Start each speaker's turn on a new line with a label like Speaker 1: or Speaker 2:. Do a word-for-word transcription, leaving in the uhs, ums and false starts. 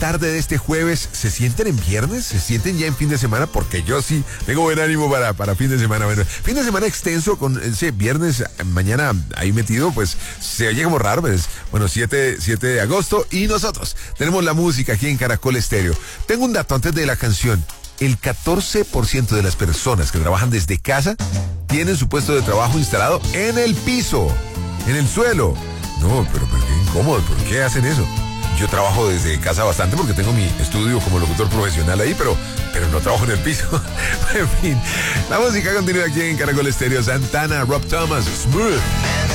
Speaker 1: tarde de este jueves, ¿se sienten en viernes? ¿Se sienten ya en fin de semana? Porque yo sí tengo buen ánimo para, para fin de semana. Bueno, fin de semana extenso con ese viernes, mañana ahí metido, pues se oye como raro, pues, bueno, siete de agosto y nosotros tenemos la música aquí en Caracol Estéreo. Tengo un dato antes de la canción. El catorce por ciento de las personas que trabajan desde casa tienen su puesto de trabajo instalado en el piso, en el suelo. No, pero, pero qué incómodo, ¿por qué hacen eso? Yo trabajo desde casa bastante porque tengo mi estudio como locutor profesional ahí, pero, pero no trabajo en el piso. En fin, la música continúa aquí en Caracol Estéreo. Santana, Rob Thomas, Smooth.